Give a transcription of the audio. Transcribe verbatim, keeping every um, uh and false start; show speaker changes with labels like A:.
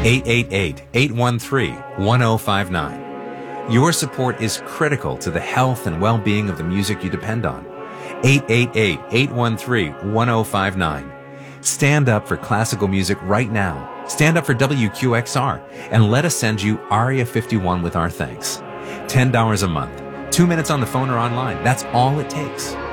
A: eight eight eight, eight one three, one zero five nine. Your support is critical to the health and well-being of the music you depend on. eight eight eight, eight one three, one zero five nine. Stand up for classical music right now. Stand up for W Q X R and let us send you Aria fifty-one with our thanks. ten dollars a month. Two minutes on the phone or online. That's all it takes.